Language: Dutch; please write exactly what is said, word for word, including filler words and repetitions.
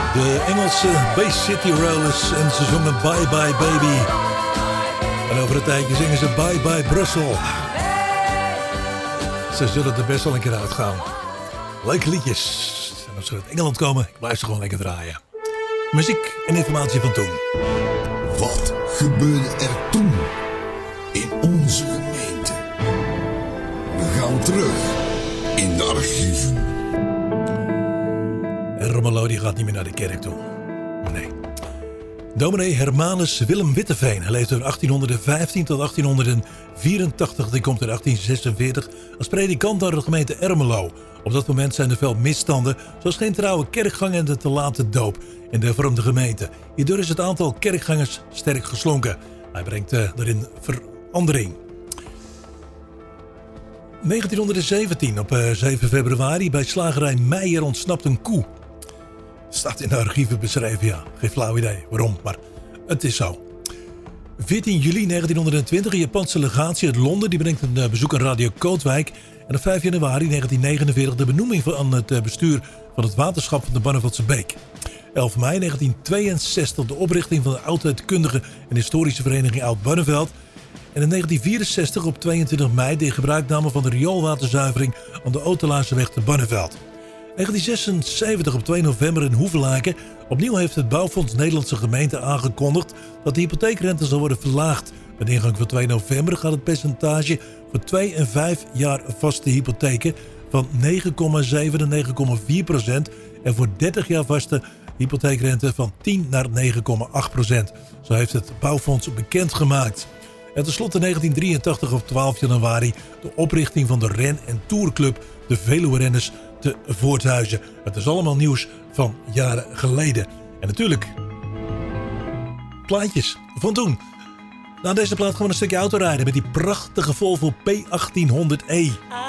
De Engelse Bay City Rollers en ze zongen Bye Bye Baby. En over een tijdje zingen ze Bye Bye Brussel. Ze zullen er best wel een keer uitgaan. Leuke liedjes. En als ze uit Engeland komen, ik blijf ze gewoon lekker draaien. Muziek en informatie van toen. Wat gebeurde er toen in onze gemeente? We gaan terug in de archieven. Ermelo die gaat niet meer naar de kerk toe. Nee. Dominee Hermanus Willem Witteveen. Hij leefde van achttienhonderdvijftien tot achttienhonderdvierentachtig. Die komt in achttien zesenveertig als predikant naar de gemeente Ermelo. Op dat moment zijn er veel misstanden, zoals geen trouwe kerkgang en de te late doop in de hervormde gemeente. Hierdoor is het aantal kerkgangers sterk geslonken. Hij brengt uh, daarin verandering. negentienhonderdzeventien, op uh, zeven februari, bij slagerij Meijer ontsnapt een koe. Staat in de archieven beschreven, ja. Geen flauw idee waarom, maar het is zo. veertien juli negentienhonderdtwintig, een Japanse legatie uit Londen. Die brengt een uh, bezoek aan Radio Kootwijk. En op vijf januari negentien negenenveertig de benoeming van het uh, bestuur van het waterschap van de Barneveldse Beek. elf mei negentien tweeënzestig de oprichting van de oudheidkundige en historische vereniging Oud-Barneveld. En in negentien vierenzestig op tweeëntwintig mei de gebruikname van de rioolwaterzuivering aan de Otelaarsseweg te Barneveld. negentien zesenzeventig op twee november in Hoevelaken. Opnieuw heeft het Bouwfonds Nederlandse Gemeenten aangekondigd dat de hypotheekrente zal worden verlaagd. Met ingang van twee november gaat het percentage voor twee en vijf jaar vaste hypotheken van negen komma zeven naar negen komma vier procent en voor dertig jaar vaste hypotheekrente van tien naar negen komma acht procent. Zo heeft het Bouwfonds bekendgemaakt. En tenslotte negentien drieëntachtig op twaalf januari de oprichting van de ren- en tourclub de Veluwe-renners te Voorthuizen. Het is allemaal nieuws van jaren geleden. En natuurlijk plaatjes van toen. Na deze plaat gaan we een stukje autorijden met die prachtige Volvo P achttienhonderd E.